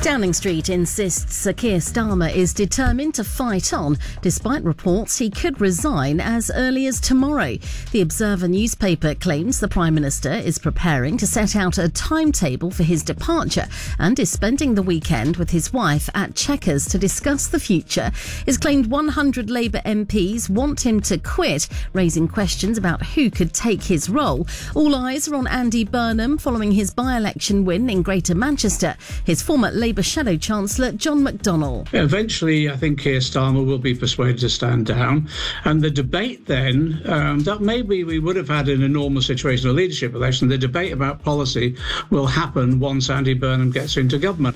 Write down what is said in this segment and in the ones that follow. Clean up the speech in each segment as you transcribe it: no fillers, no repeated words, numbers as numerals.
Downing Street insists Sir Keir Starmer is determined to fight on, despite reports he could resign as early as tomorrow. The Observer newspaper claims the Prime Minister is preparing to set out a timetable for his departure and is spending the weekend with his wife at Chequers to discuss the future. It's claimed 100 Labour MPs want him to quit, raising questions about who could take his role. All eyes are on Andy Burnham following his by-election win in Greater Manchester. His former Labour Shadow Chancellor John McDonnell. Eventually, I think Keir Starmer will be persuaded to stand down. And the debate then, that maybe we would have had in a normal situation, a leadership election, the debate about policy will happen once Andy Burnham gets into government.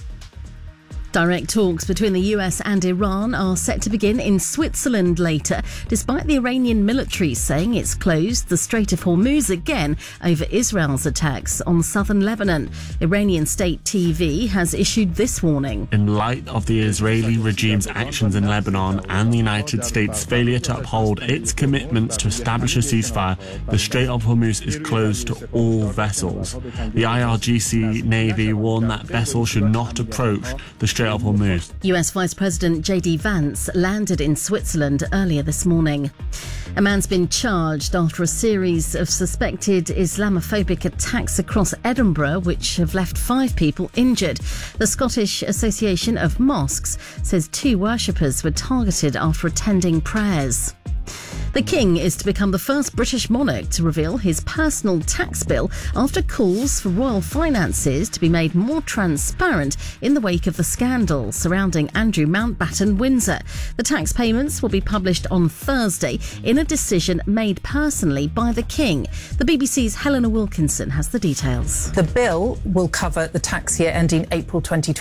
Direct talks between the US and Iran are set to begin in Switzerland later, despite the Iranian military saying it's closed the Strait of Hormuz again over Israel's attacks on southern Lebanon. Iranian state TV has issued this warning. In light of the Israeli regime's actions in Lebanon and the United States' failure to uphold its commitments to establish a ceasefire, the Strait of Hormuz is closed to all vessels. The IRGC Navy warned that vessels should not approach the Strait of Hormuz. US Vice President J.D. Vance landed in Switzerland earlier this morning. A man's been charged after a series of suspected Islamophobic attacks across Edinburgh, which have left 5 people injured. The Scottish Association of Mosques says 2 worshippers were targeted after attending prayers. The King is to become the first British monarch to reveal his personal tax bill after calls for royal finances to be made more transparent in the wake of the scandal surrounding Andrew Mountbatten Windsor. The tax payments will be published on Thursday in a decision made personally by the King. The BBC's Helena Wilkinson has the details. The bill will cover the tax year ending April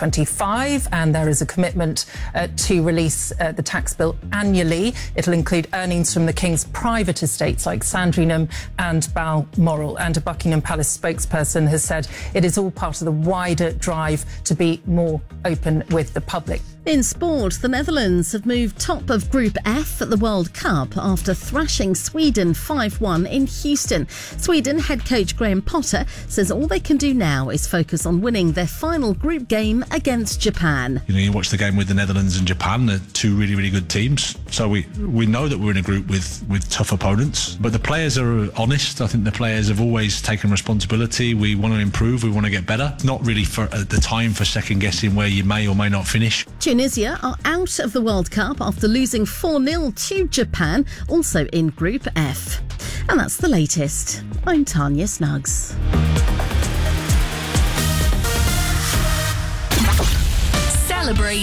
2025, and there is a commitment to release the tax bill annually. It'll include earnings from the King's private estates like Sandringham and Balmoral, and a Buckingham Palace spokesperson has said it is all part of the wider drive to be more open with the public. In sport, the Netherlands have moved top of Group F at the World Cup after thrashing Sweden 5-1 in Houston. Sweden head coach Graham Potter says all they can do now is focus on winning their final group game against Japan. You watch the game with the Netherlands and Japan, they're 2 really, really good teams. So we know that we're in a group with tough opponents, but the players are honest. I think the players have always taken responsibility. We want to improve, we want to get better. It's not really for the time for second guessing where you may or may not finish. Tunisia are out of the World Cup after losing 4-0 to Japan, also in Group F. And that's the latest. I'm Tanya Snuggs. Celebrate